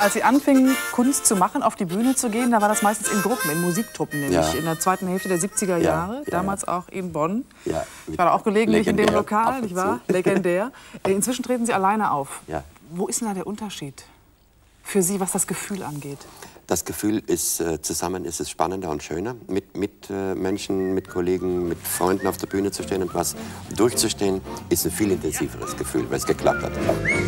Als Sie anfingen, Kunst zu machen, auf die Bühne zu gehen, da war das meistens in Gruppen, in Musiktruppen, nämlich in der zweiten Hälfte der 70er Jahre, damals auch in Bonn. Ja, ich war da auch gelegentlich in dem Lokal, nicht wahr? Zu. Legendär. Inzwischen treten Sie alleine auf. Ja. Wo ist denn da der Unterschied für Sie, was das Gefühl angeht? Das Gefühl ist, zusammen ist es spannender und schöner, mit Menschen, mit Kollegen, mit Freunden auf der Bühne zu stehen und was durchzustehen, ist ein viel intensiveres Gefühl, weil es geklappt hat.